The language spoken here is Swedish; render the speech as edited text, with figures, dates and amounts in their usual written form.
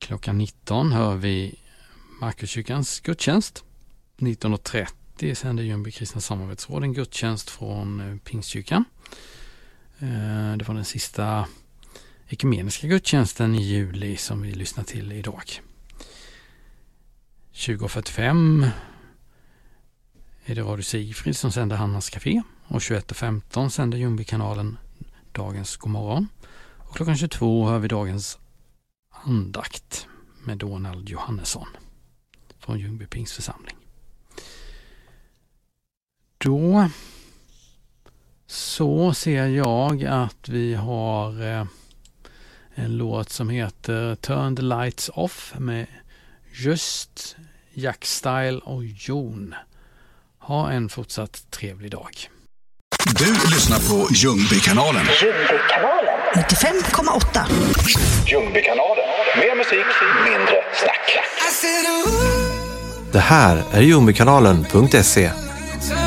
Klockan 19 hör vi Markuskyrkans gudstjänst. 19.30 sänder Ljungby Kristna Samarbetsråd en gudstjänst från Pingstkyrkan. Det var den sista ekumeniska gudstjänsten i juli som vi lyssnar till idag. 20.45 är det Radio Sigfrid som sänder Hannas Café, och 21.15 sänder Ljungby-kanalen dagens Godmorgon. Och klockan 22 hör vi dagens andakt med Donald Johannesson från Ljungby Pingstförsamling. Då så ser jag att vi har en låt som heter Turn the Lights Off med Just, Jack Style och Jon. Ha en fortsatt trevlig dag. Du lyssnar på Ljungby-kanalen. Ljungby-kanalen 95,8. Ljungby-kanalen. Mer musik, mindre snack. Det här är ljungbykanalen.se.